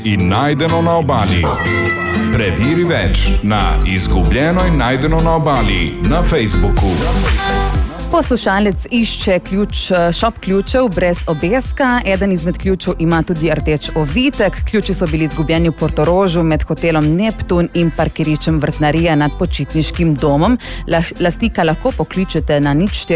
in najdeno na obali. Preveri več na Izgubljeno in najdeno na obali na Facebooku. Poslušalec išče šop ključev brez obeska. Eden izmed ključev ima tudi rdeč ovitek. Ključi so bili izgubljeni v Portorožu med hotelom Neptun in parkiriščem Vrtnarija nad počitniškim domom. Lastnika lahko pokličete na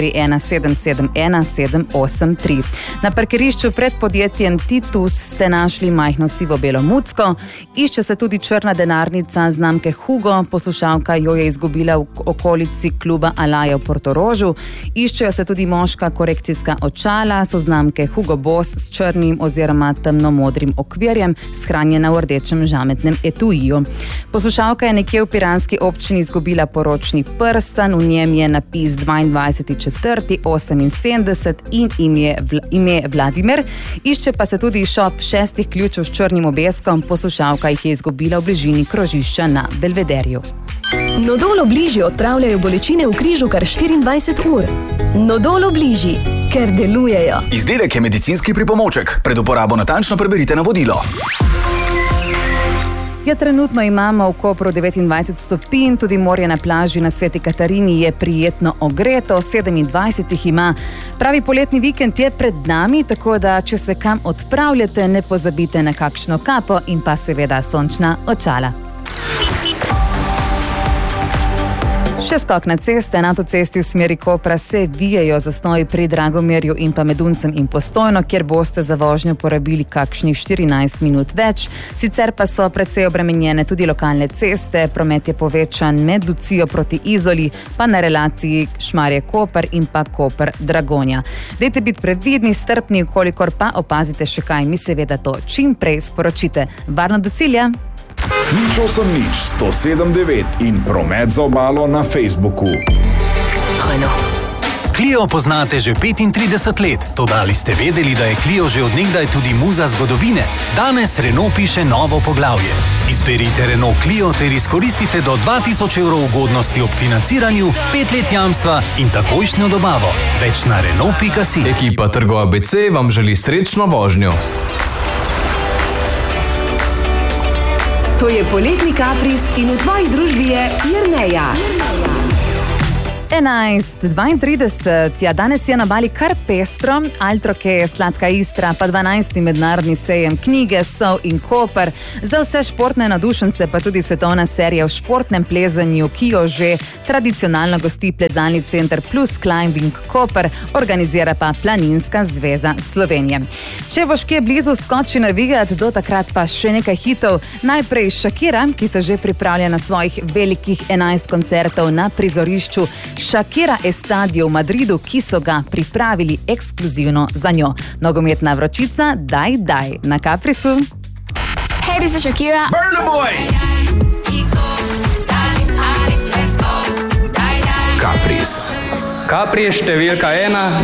0417717783. Na parkirišču pred podjetjem Titus ste našli majhno sivo-belo mucko. Išče se tudi črna denarnica znamke Hugo. Poslušalka jo je izgubila v okolici kluba Alaja v Portorožu. Iščejo se tudi moška korekcijska očala, so znamke Hugo Boss s črnim oziroma temnomodrim okvirjem, shranjena v rdečem žametnem etuiju. Poslušalka je nekje v piranski občini izgubila poročni prstan, v njem je napis 22.4.78 in ime Vladimir. Išče pa se tudi šop 6 ključev s črnim obeskom, poslušalka jih je izgubila v bližini krožišča na Belvederju. Nodol Obliži odpravljajo bolečine v križu kar 24 ur. Nodol Obliži, ker delujejo. Izdelek je medicinski pripomoček. Pred uporabo natančno preberite navodilo. Ja, trenutno imamo v Kopru 29 stopinj, tudi morje na plaži na Sveti Katarini je prijetno ogreto, 27 jih ima. Pravi poletni vikend je pred nami, tako da če se kam odpravljate, ne pozabite na kakšno kapo in pa seveda sončna očala. Še skok na ceste, na avtocesti v smeri Kopra se vijejo zastoji pri Dragomerju in pa Meduncem in Postojno, kjer boste za vožnjo porabili kakšnih 14 minut več. Sicer pa so precej obremenjene tudi lokalne ceste, promet je povečan med Lucijo proti Izoli, pa na relaciji Šmarje-Koper in pa Koper-Dragonja. Dajte biti previdni, strpni, kolikor pa opazite še kaj, mi seveda to čim prej sporočite. Varno do cilja! 080179 in promet za obalo na Facebooku. Clio poznate že 35 let, toda ali ste vedeli, da je Clio že od nekdaj tudi muza zgodovine? Danes Renault piše novo poglavje. Izberite Renault Clio ter izkoristite do 2000 evrov ugodnosti ob financiranju, 5 let jamstva in takojšnjo dobavo. Več na Renault.si. Ekipa Trgo ABC vam želi srečno vožnjo. To je poletni kapris in v tvoji družbi je Jerneja. 11:32, ja, danes je na Bali kar pestro, Altroke, Sladka Istra, pa 12. mednarodni sejem knjige, Sol in Koper. Za vse športne navdušence pa tudi svetovna serija v športnem plezanju, ki jo že tradicionalno gosti plezalni center Plus Climbing Koper, organizira pa Planinska zveza Slovenije. Če boš kje blizu, skoči navijati, do takrat pa še nekaj hitov. Najprej Shakira, ki se že pripravlja na svojih velikih 11 koncertov na prizorišču Shakira Estadio v Madridu, ki so ga pripravili ekskluzivno za njo. Nogometna vročica, daj, na Caprisu. Hey, this is Shakira. Burna Boy! Capris. Capri je številka 1